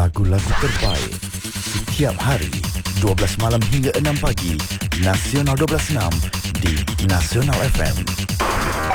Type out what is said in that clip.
lagu-lagu terbaik setiap hari 12 malam hingga 6 pagi Nasional 12.6 di Nasional FM.